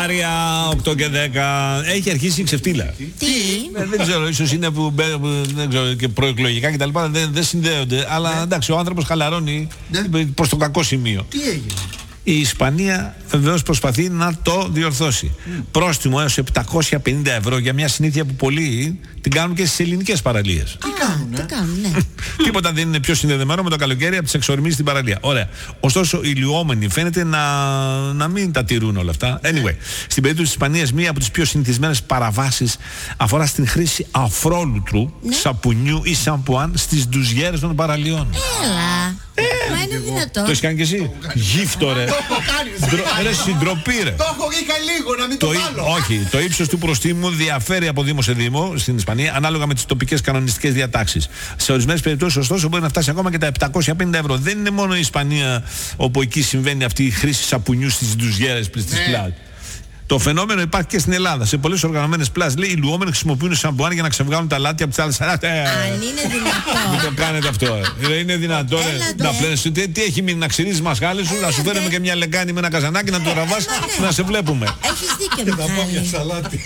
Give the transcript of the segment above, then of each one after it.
Μάρια, 8 και 10. Έχει αρχίσει η ξεφτύλα. Τι? Δεν ξέρω, ίσως είναι που δεν ξέρω, και προεκλογικά κτλ. Δεν συνδέονται. Αλλά εντάξει, ο άνθρωπος χαλαρώνει προς το κακό σημείο. Τι έγινε? Η Ισπανία βεβαίως προσπαθεί να το διορθώσει. Πρόστιμο έως 750 ευρώ για μια συνήθεια που πολλοί την κάνουν και στις ελληνικές παραλίες. Τι κάνουν, ναι. Τίποτα δεν είναι πιο συνδεδεμένο με το καλοκαίρι από τις εξορμήσεις στην παραλία. Ωραία. Ωστόσο, οι λιώμενοι φαίνεται να μην τα τηρούν όλα αυτά. Anyway, στην περίπτωση της Ισπανίας, μία από τις πιο συνηθισμένες παραβάσεις αφορά στην χρήση αφρόλουτρου σαπουνιού ή σαμπουάν στις ντουζιέρες των παραλιών. Έλα. Μα είναι δυνατό. Το έχεις κάνει κι εσύ? Γύφτο, ρε. Το έχω κάνει. Ρε, συντροπή, ρε. Το έχω είχα λίγο να μην το βάλω. Όχι, το ύψος του προστίμου διαφέρει από δήμο σε δήμο στην Ισπανία ανάλογα με τις τοπικές κανονιστικές διατάξεις. Σε ορισμένες περιπτώσεις, ωστόσο, μπορεί να φτάσει ακόμα και τα 750 ευρώ. Δεν είναι μόνο η Ισπανία όπου εκεί συμβαίνει αυτή η χρήση σαπουνιού στις ντουζιέρες της πλάζ. Το φαινόμενο υπάρχει και στην Ελλάδα. Σε πολλές οργανωμένες πλάζ, λέει, οι λουόμενοι χρησιμοποιούν σαμπουάν για να ξεβγάλουν τα λάτια από τις άλλες. Αν είναι δυνατό. Μην το κάνετε αυτό. Είναι δυνατό να πλένεις. Τι έχει μείνει, να ξυρίζεις μασχάλες σου, να σου φέρουμε και μια λεκάνη με ένα καζανάκι να το ραβάς, να σε βλέπουμε. Έχεις δίκιο, Μιχάλη. Σαλάτι.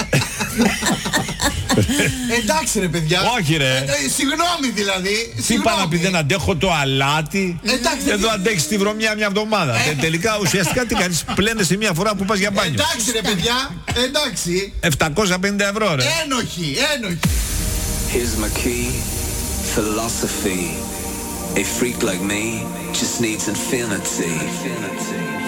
Εντάξει ρε παιδιά. Όχι ρε. Συγγνώμη δηλαδή. Τι είπα να πει, δεν αντέχω το αλάτι. Εντάξει, εδώ αντέχεις τη βρωμιά μια εβδομάδα. Τελικά ουσιαστικά τι κάνεις, πλένεσαι μια φορά που πας για μπάνιο. Εντάξει ρε παιδιά. Εντάξει. 750 ευρώ ρε. Ένοχοι. Here's my key, philosophy. A freak like me just needs infinity.